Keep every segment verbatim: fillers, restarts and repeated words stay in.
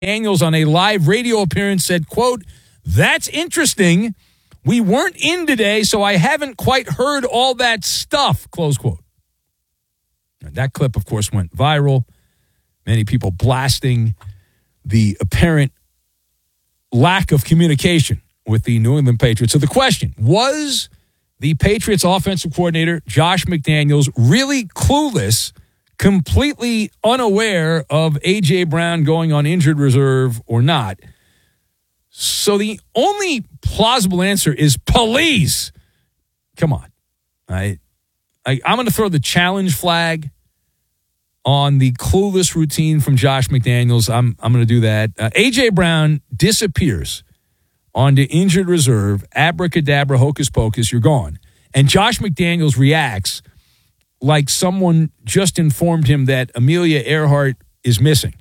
Daniels on a live radio appearance said, quote, "That's interesting. We weren't in today, so I haven't quite heard all that stuff," close quote. And that clip, of course, went viral. Many people blasting the apparent lack of communication with the New England Patriots. So the question, was the Patriots offensive coordinator, Josh McDaniels, really clueless, completely unaware of A J. Brown going on injured reserve or not? So the only plausible answer is police. Come on. I, I, I'm going to throw the challenge flag on the clueless routine from Josh McDaniels. I'm, I'm going to do that. Uh, A J. Brown disappears onto injured reserve. Abracadabra, hocus pocus, you're gone. And Josh McDaniels reacts like someone just informed him that Amelia Earhart is missing.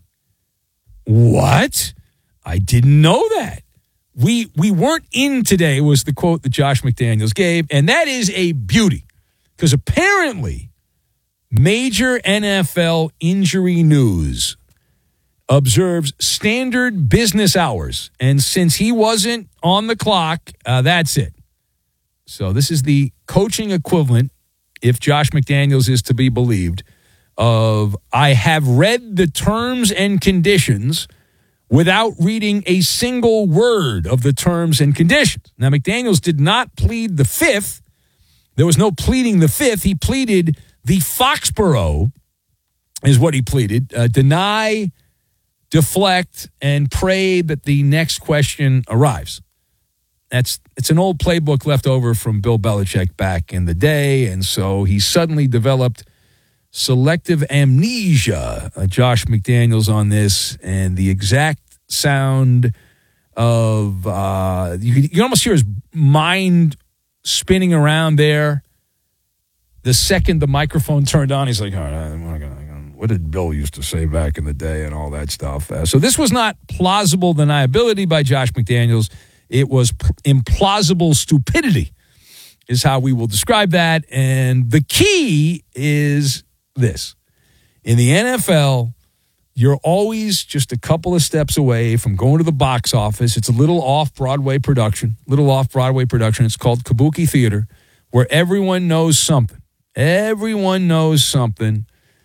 What? I didn't know that. We we weren't in today was the quote that Josh McDaniels gave, and that is a beauty because apparently Major N F L Injury News observes standard business hours, and since he wasn't on the clock, uh, that's it. So this is the coaching equivalent, if Josh McDaniels is to be believed, of I have read the terms and conditions without reading a single word of the terms and conditions. Now, McDaniels did not plead the fifth. There was no pleading the fifth. He pleaded the Foxborough, is what he pleaded. Uh, deny, deflect, and pray that the next question arrives. That's it's an old playbook left over from Bill Belichick back in the day, and so he suddenly developed selective amnesia, uh, Josh McDaniels, on this, and the exact sound of, uh, you, you can almost hear his mind spinning around there. The second the microphone turned on, he's like, all right, what did Bill used to say back in the day and all that stuff? Uh, so this was not plausible deniability by Josh McDaniels. It was implausible stupidity is how we will describe that. And the key is this. In the N F L, you're always just a couple of steps away from going to the box office. It's a little off-Broadway production, little off-Broadway production. It's called Kabuki Theater, where everyone knows something. Everyone knows something,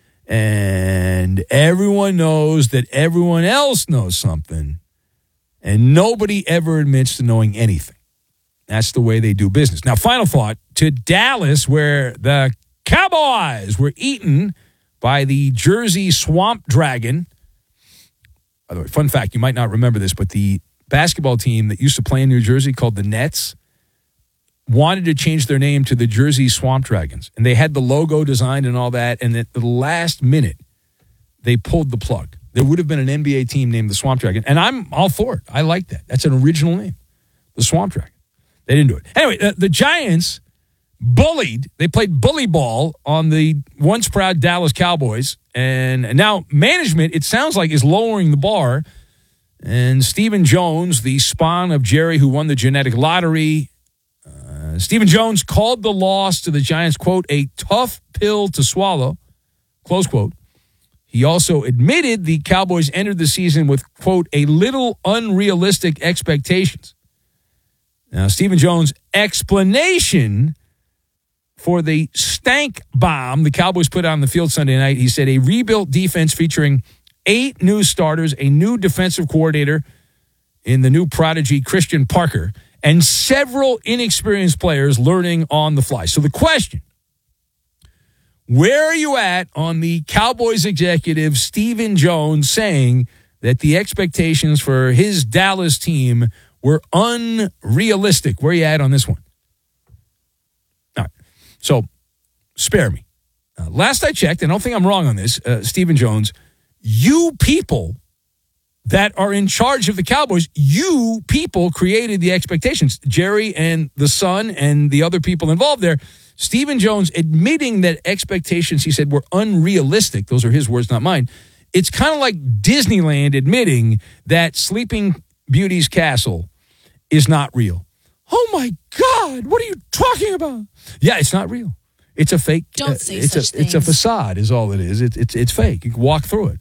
and everyone knows that everyone else knows something, and nobody ever admits to knowing anything. That's the way they do business. Now, final thought, to Dallas, where the Cowboys were eaten by the Jersey Swamp Dragon. By the way, fun fact, you might not remember this, but the basketball team that used to play in New Jersey called the Nets wanted to change their name to the Jersey Swamp Dragons. And they had the logo designed and all that, and at the last minute, they pulled the plug. There would have been an N B A team named the Swamp Dragon, and I'm all for it. I like that. That's an original name, the Swamp Dragon. They didn't do it. Anyway, the, the Giants bullied. They played bully ball on the once proud Dallas Cowboys, and now management, it sounds like, is lowering the bar. And Stephen Jones, the spawn of Jerry, who won the genetic lottery, uh, Stephen Jones called the loss to the Giants, quote, a tough pill to swallow, close quote. He also admitted the Cowboys entered the season with, quote, a little unrealistic expectations. Now, Stephen Jones' explanation for the stank bomb the Cowboys put on the field Sunday night, he said a rebuilt defense featuring eight new starters, a new defensive coordinator in the new prodigy Christian Parker, and several inexperienced players learning on the fly. So the question, where are you at on the Cowboys executive Stephen Jones saying that the expectations for his Dallas team were unrealistic? Where are you at on this one? All right. So, spare me. Uh, last I checked, and I don't think I'm wrong on this, uh, Stephen Jones, you people that are in charge of the Cowboys, you people created the expectations. Jerry and the son and the other people involved there. Stephen Jones admitting that expectations, he said, were unrealistic. Those are his words, not mine. It's kind of like Disneyland admitting that Sleeping Beauty's castle is not real. Oh, my God, what are you talking about? Yeah, it's not real. It's a fake. Don't say uh, it's such a, It's a facade is all it is. It, it's it's fake. You can walk through it.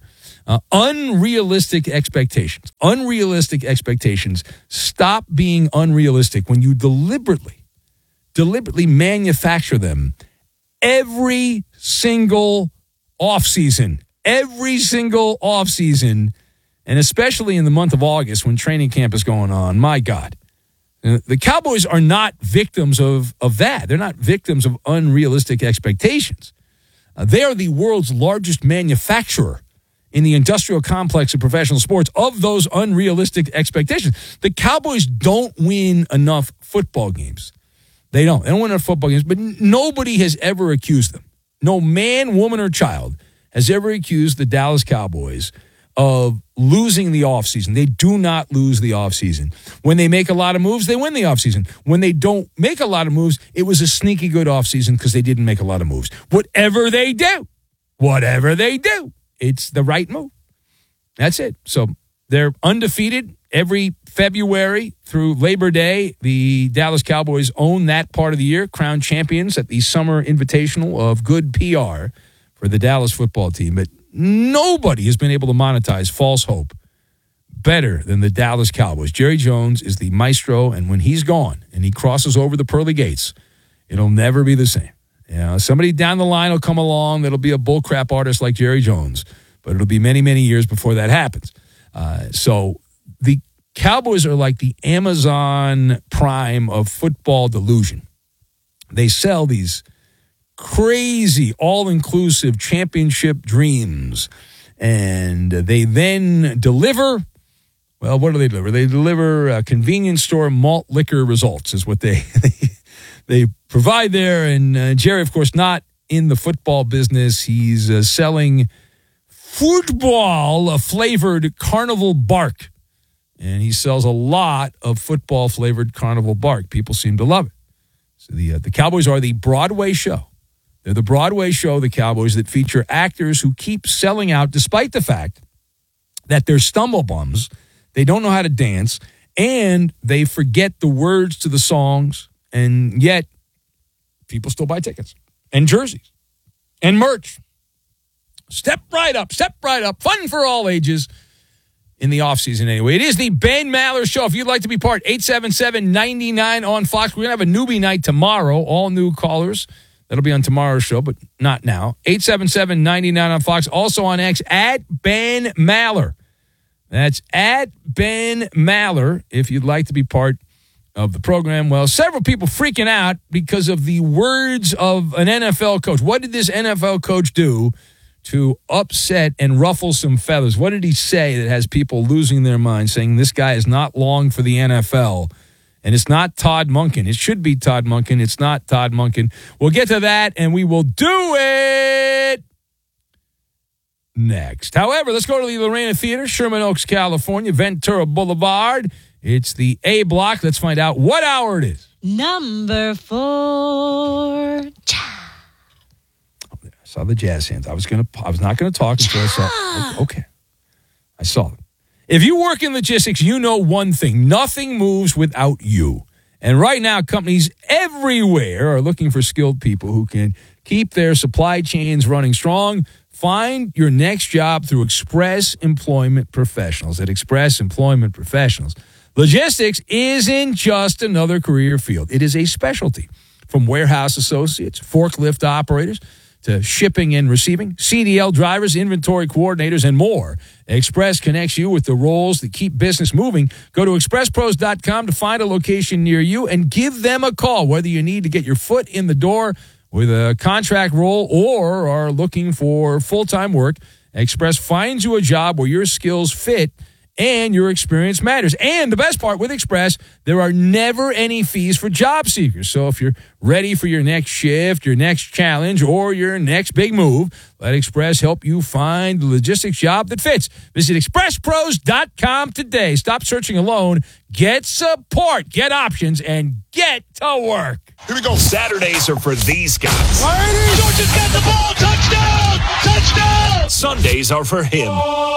Uh, unrealistic expectations. Unrealistic expectations. Stop being unrealistic when you deliberately, deliberately manufacture them every single offseason. Every single offseason, and especially in the month of August when training camp is going on. My God. The Cowboys are not victims of, of that. They're not victims of unrealistic expectations. Uh, they are the world's largest manufacturer in the industrial complex of professional sports of those unrealistic expectations. The Cowboys don't win enough football games. They don't. They don't win enough football games, but nobody has ever accused them. No man, woman, or child has ever accused the Dallas Cowboys of losing the offseason. They do not lose the offseason. When they make a lot of moves, they win the offseason. When they don't make a lot of moves, it was a sneaky good offseason because they didn't make a lot of moves. Whatever they do, whatever they do, it's the right move. That's it. So they're undefeated every February through Labor Day. The Dallas Cowboys own that part of the year, crowned champions at the Summer Invitational of good P R for the Dallas football team. But nobody has been able to monetize false hope better than the Dallas Cowboys. Jerry Jones is the maestro, and when he's gone and he crosses over the pearly gates, it'll never be the same. You know, somebody down the line will come along that'll be a bullcrap artist like Jerry Jones, but it'll be many, many years before that happens. Uh, so the Cowboys are like the Amazon Prime of football delusion. They sell these crazy, all-inclusive championship dreams, and they then deliver, well, what do they deliver? They deliver uh, convenience store malt liquor results is what they they, they provide there. And uh, Jerry, of course, not in the football business. He's uh, selling football-flavored Carnival Bark, and he sells a lot of football-flavored Carnival Bark. People seem to love it. So the uh, the Cowboys are the Broadway show. They're the Broadway show, the Cowboys, that feature actors who keep selling out despite the fact that they're stumble bums, they don't know how to dance, and they forget the words to the songs, and yet people still buy tickets and jerseys and merch. Step right up, step right up. Fun for all ages in the offseason anyway. It is the Ben Maller Show. If you'd like to be part, eight seven seven, nine nine on Fox. We're going to have a newbie night tomorrow, all new callers. That'll be on tomorrow's show, but not now. eight seven seven, nine nine on Fox. Also on X, at Ben Maller. That's at Ben Maller, if you'd like to be part of the program. Well, several people freaking out because of the words of an N F L coach. What did this N F L coach do to upset and ruffle some feathers? What did he say that has people losing their minds, saying this guy is not long for the N F L? And it's not Todd Monken. It should be Todd Monken. It's not Todd Monken. We'll get to that, and we will do it next. However, let's go to the Lorena Theater, Sherman Oaks, California, Ventura Boulevard. It's the A block. Let's find out what hour it is. Number four. Cha. Oh, I saw the jazz hands. I was gonna. I was not going to talk until I saw. Okay, I saw them. If you work in logistics, you know one thing. Nothing moves without you. And right now, companies everywhere are looking for skilled people who can keep their supply chains running strong. Find your next job through Express Employment Professionals. At Express Employment Professionals, logistics isn't just another career field. It is a specialty. From warehouse associates, forklift operators, to shipping and receiving, C D L drivers, inventory coordinators, and more. Express connects you with the roles that keep business moving. Go to express pros dot com to find a location near you and give them a call, whether you need to get your foot in the door with a contract role or are looking for full-time work. Express finds you a job where your skills fit and your experience matters. And the best part with Express, there are never any fees for job seekers. So if you're ready for your next shift, your next challenge, or your next big move, let Express help you find the logistics job that fits. Visit express pros dot com today. Stop searching alone. Get support, get options, and get to work. Here we go. Saturdays are for these guys. Alrighty. Georgia's got the ball. Touchdown! Touchdown! Sundays are for him.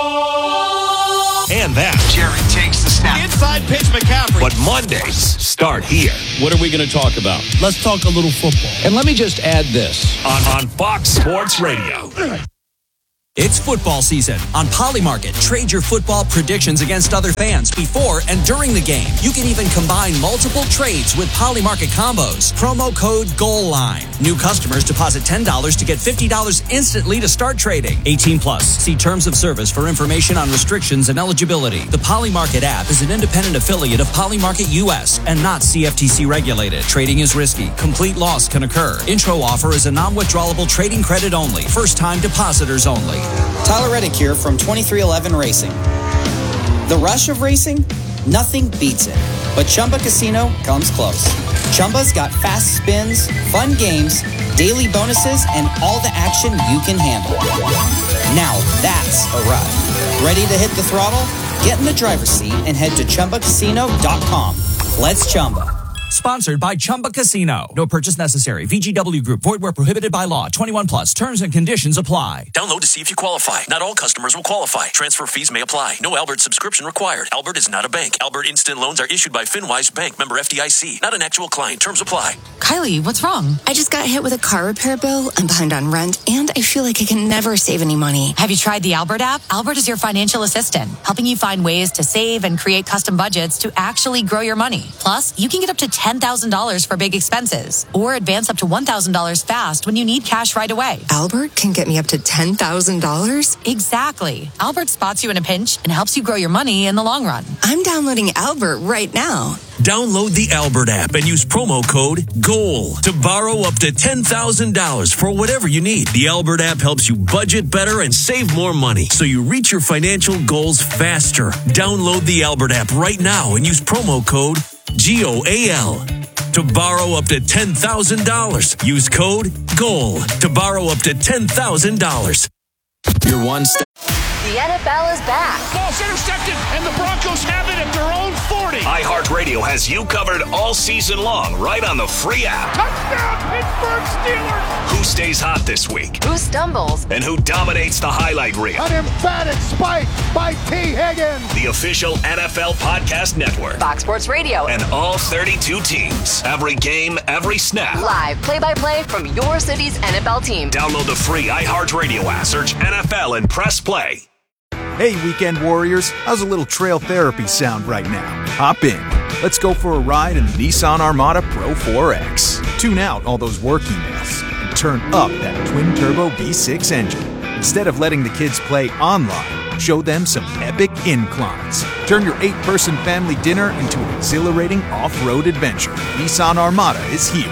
And that. Jerry takes the snap. Inside pitch, McCaffrey. But Mondays start here. What are we going to talk about? Let's talk a little football. And let me just add this. On, on Fox Sports Radio. It's football season. On Polymarket, trade your football predictions against other fans before and during the game. You can even combine multiple trades with Polymarket combos. Promo code GOALLINE. New customers deposit ten dollars to get fifty dollars instantly to start trading. eighteen plus. See terms of service for information on restrictions and eligibility. The Polymarket app is an independent affiliate of Polymarket U S and not C F T C regulated. Trading is risky. Complete loss can occur. Intro offer is a non-withdrawable trading credit only. First-time depositors only. Tyler Reddick here from twenty-three eleven Racing. The rush of racing? Nothing beats it. But Chumba Casino comes close. Chumba's got fast spins, fun games, daily bonuses, and all the action you can handle. Now that's a ride. Ready to hit the throttle? Get in the driver's seat and head to Chumba Casino dot com. Let's Chumba. Sponsored by Chumba Casino. No purchase necessary. V G W Group. Void where prohibited by law. twenty-one plus. Terms and conditions apply. Download to see if you qualify. Not all customers will qualify. Transfer fees may apply. No Albert subscription required. Albert is not a bank. Albert Instant Loans are issued by FinWise Bank. Member F D I C. Not an actual client. Terms apply. Kylie, what's wrong? I just got hit with a car repair bill. I'm behind on rent, and I feel like I can never save any money. Have you tried the Albert app? Albert is your financial assistant, helping you find ways to save and create custom budgets to actually grow your money. Plus, you can get up to ten thousand dollars for big expenses or advance up to one thousand dollars fast when you need cash right away. Albert can get me up to ten thousand dollars? Exactly. Albert spots you in a pinch and helps you grow your money in the long run. I'm downloading Albert right now. Download the Albert app and use promo code GOAL to borrow up to ten thousand dollars for whatever you need. The Albert app helps you budget better and save more money so you reach your financial goals faster. Download the Albert app right now and use promo code G O A L to borrow up to ten thousand dollars. Use code GOAL to borrow up to ten thousand dollars. Your one step. The N F L is back. Ball's intercepted, and the Broncos have it at their own forty. iHeartRadio has you covered all season long right on the free app. Touchdown, Pittsburgh Steelers. Who stays hot this week? Who stumbles? And who dominates the highlight reel? An emphatic spike by T. Higgins. The official N F L podcast network. Fox Sports Radio. And all thirty-two teams. Every game, every snap. Live play-by-play from your city's N F L team. Download the free iHeartRadio app. Search N F L and press play. Hey, weekend warriors. How's a little trail therapy sound right now? Hop in. Let's go for a ride in the Nissan Armada Pro four X. Tune out all those work emails and turn up that twin-turbo V six engine. Instead of letting the kids play online, show them some epic inclines. Turn your eight-person family dinner into an exhilarating off-road adventure. Nissan Armada is here.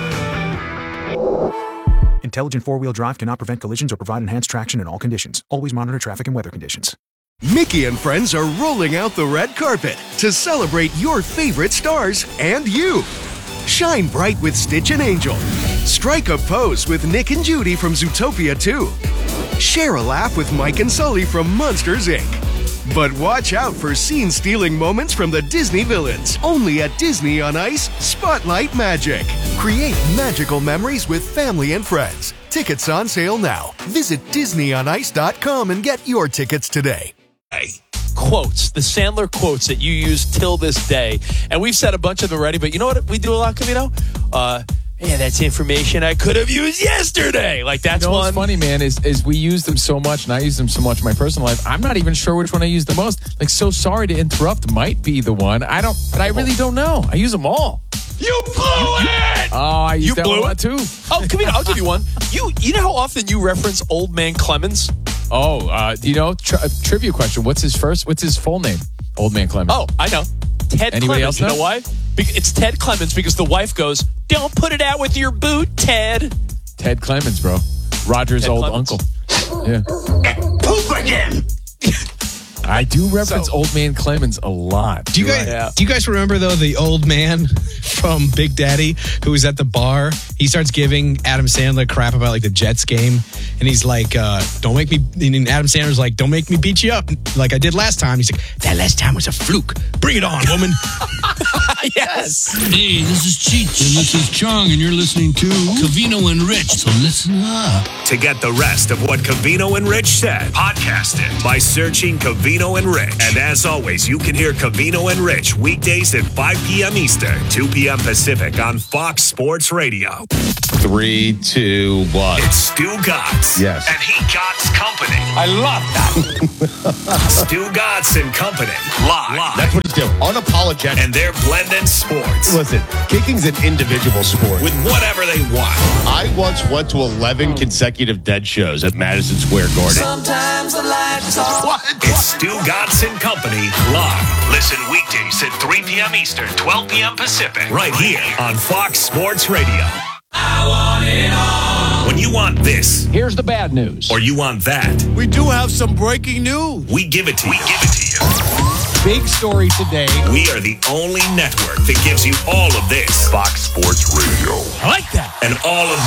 Intelligent four-wheel drive cannot prevent collisions or provide enhanced traction in all conditions. Always monitor traffic and weather conditions. Mickey and friends are rolling out the red carpet to celebrate your favorite stars and you. Shine bright with Stitch and Angel. Strike a pose with Nick and Judy from Zootopia two. Share a laugh with Mike and Sully from Monsters, Incorporated. But watch out for scene-stealing moments from the Disney villains. Only at Disney on Ice Spotlight Magic. Create magical memories with family and friends. Tickets on sale now. Visit Disney on Ice dot com and get your tickets today. Hey. Quotes, the Sandler quotes that you use till this day. And we've said a bunch of them already, but you know what we do a lot, Camino? Uh, yeah, that's information I could have used yesterday. Like, that's you know one. What's funny, man, is, is we use them so much, and I use them so much in my personal life. I'm not even sure which one I use the most. Like, so sorry to interrupt might be the one. I don't, but I really don't know. I use them all. You blew it! Oh, I use you that blew one it too. Oh, Camino, I'll give you one. You, you know how often you reference Old Man Clemens? Oh, uh, do you know, tri- trivia question. What's his first, what's his full name? Old Man Clemens. Oh, I know. Ted Anybody Clemens. else You know? know why? Be- It's Ted Clemens because the wife goes, "Don't put it out with your boot, Ted." Ted Clemens, bro. Roger's Ted old Clemens. uncle. Yeah. Poop again! I do reference So- Old Man Clemens a lot. Do you You're guys right. Yeah. do you guys remember though the old man from Big Daddy who was at the bar? He starts giving Adam Sandler crap about like the Jets game, and he's like, uh, "Don't make me." And Adam Sandler's like, "Don't make me beat you up like I did last time." He's like, "That last time was a fluke. Bring it on, woman." Yes. Hey, this is Cheech. And this is Chong, and you're listening to Covino and Rich. So listen up. To get the rest of what Covino and Rich said, podcast it by searching Covino and Rich. And as always, you can hear Covino and Rich weekdays at five p.m. Eastern, two p.m. Pacific on Fox Sports Radio. Three, two, one. It's Stu Gatz. Yes. And he Gatz Company. I love that. Stu Gatz and Company. Live. Live. That's what he's doing. Unapologetic. And they're blending sports. Listen, kicking's an individual sport. With whatever they want. I once went to eleven consecutive dead shows at Madison Square Garden. Sometimes I like to talk. What? It's Stu Gatz and Company live. Listen weekdays at three p.m. Eastern, twelve p.m. Pacific. Right here on Fox Sports Radio. I want it all. When you want this, here's the bad news. Or you want that, We do have some breaking news. we give it to you. We give it to you. Big story today. We are the only network that gives you all of this. Fox Sports Radio. I like that. And all of